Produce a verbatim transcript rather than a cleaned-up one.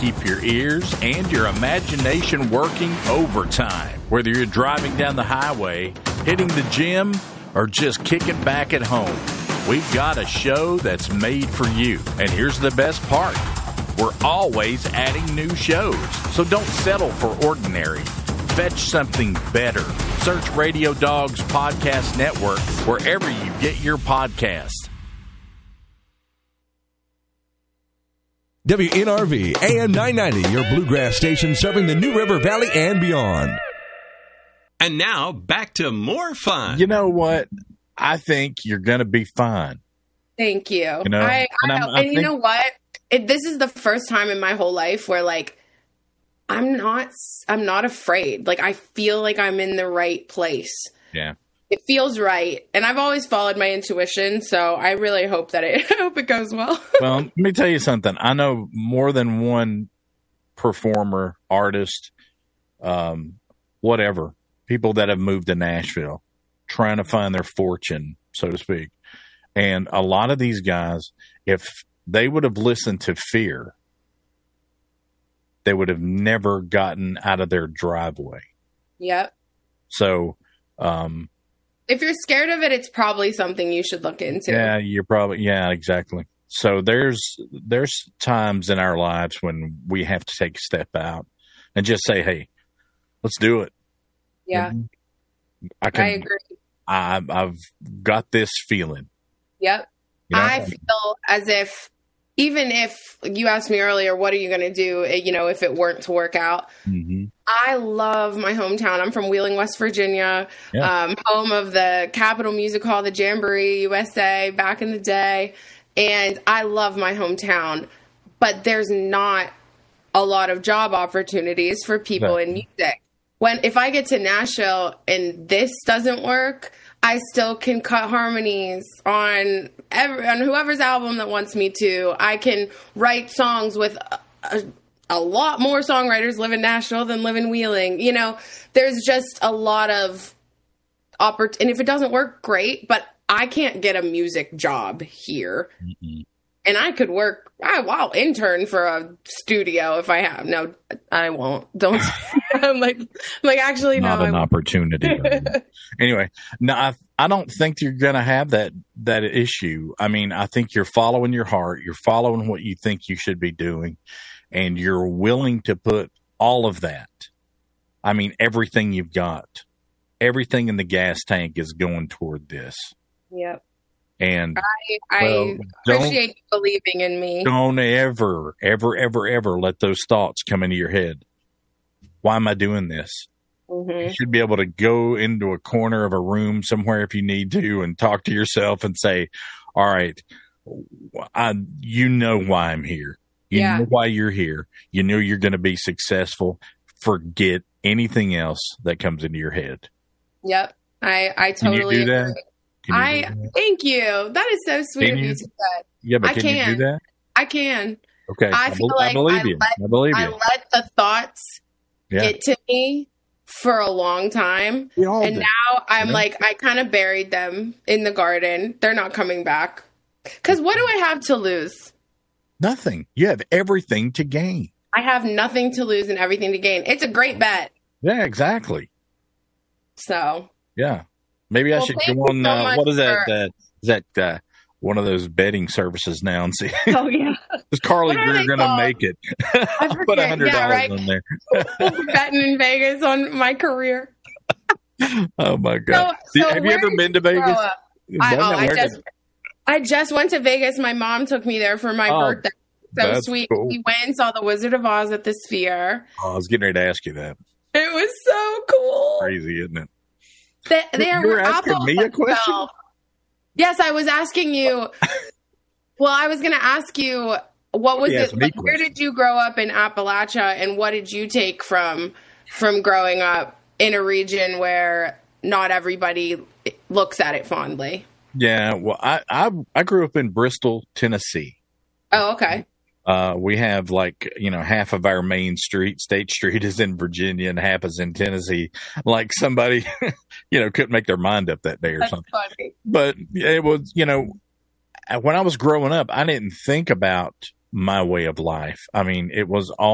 keep your ears and your imagination working overtime. Whether you're driving down the highway, hitting the gym, or just kicking back at home, we've got a show that's made for you. And here's the best part. We're always adding new shows, so don't settle for ordinary. Fetch something better. Search Radio Dogs Podcast Network wherever you get your podcasts. W N R V A M nine ninety, your bluegrass station serving the New River Valley and beyond. And now, back to more fun. You know what? I think you're going to be fine. Thank you. You know, I, and, I, I'm, and I you think, know what? It, this is the first time in my whole life where, like, I'm not, I'm not afraid. Like, I feel like I'm in the right place. Yeah. It feels right. And I've always followed my intuition. So I really hope that it, I hope it goes well. Well, let me tell you something. I know more than one performer, artist, um, whatever, people that have moved to Nashville trying to find their fortune, so to speak. And a lot of these guys, if they would have listened to fear, they would have never gotten out of their driveway. Yep. So, um, if you're scared of it, it's probably something you should look into. yeah, you're probably, yeah, exactly. So there's, there's times in our lives when we have to take a step out and just say, hey, let's do it. Yeah. I can, I agree. I, I've got this feeling. Yep. You know? I feel as if, even if you asked me earlier, what are you going to do, you know, if it weren't to work out? Mm-hmm. I love my hometown. I'm from Wheeling, West Virginia, Yeah. um, home of the Capitol Music Hall, the Jamboree U S A back in the day. And I love my hometown, but there's not a lot of job opportunities for people Right. in music. When, if I get to Nashville and this doesn't work, I still can cut harmonies on every, on whoever's album that wants me to. I can write songs with a, a, a lot more songwriters live in Nashville than live in Wheeling. You know, there's just a lot of oppor- and if it doesn't work, great, but I can't get a music job here. Mm-hmm. And I could work, I, I'll intern for a studio if I have. No, I won't. Don't. I'm like, I'm like, actually, Not no. an opportunity. Anyway, no, I, I don't think you're going to have that, that issue. I mean, I think you're following your heart. You're following what you think you should be doing. And you're willing to put all of that. I mean, everything you've got, everything in the gas tank is going toward this. Yep. And I, I well, appreciate you believing in me. Don't ever, ever, ever, ever let those thoughts come into your head. Why am I doing this? Mm-hmm. You should be able to go into a corner of a room somewhere if you need to and talk to yourself and say, all right, I, you know why I'm here. You Yeah. know why you're here. You know you're going to be successful. Forget anything else that comes into your head. Yep. I, I totally Can you do that? agree. Can you I do that? thank you. That is so sweet Can of you you? to say. Yeah, but I can, can. you do that? I can. Okay. I I, feel be- like I believe I you. let- I believe I you. let the thoughts Yeah. get to me for a long time. We all And do. now I'm Yeah. like, I kind of buried them in the garden. They're not coming back. Because what do I have to lose? Nothing. You have everything to gain. I have nothing to lose and everything to gain. It's a great bet. Yeah, exactly. So, Yeah. Maybe I Well, should thank go you on, so uh, much what is that? for- Uh, is that uh, one of those betting services now and see oh yeah. is Carly What are Greer they going to called? make it? I I'll put a forget. hundred Yeah, dollars right. on there. Betting in Vegas on my career. Oh my God. So- so have you where ever did been to you grow Vegas? up? I, Wasn't oh, that I where just, the- I just went to Vegas. My mom took me there for my Oh, birthday. So that's sweet. cool. We went and saw the Wizard of Oz at the Sphere. Oh, I was getting ready to ask you that. It was so cool. Crazy, isn't it? They, there You were were asking apples me a that question? fell. Yes, I was asking you. Well, I was going to ask you, what was You it? asked me Like, where questions. did you grow up in Appalachia, and what did you take from from growing up in a region where not everybody looks at it fondly? Yeah. Well, I, I, I grew up in Bristol, Tennessee. Oh, okay. Uh, we have like, you know, half of our main street, State Street, is in Virginia and half is in Tennessee. Like somebody, you know, couldn't make their mind up that day or That's something. funny. But it was, you know, when I was growing up, I didn't think about my way of life. I mean, it was all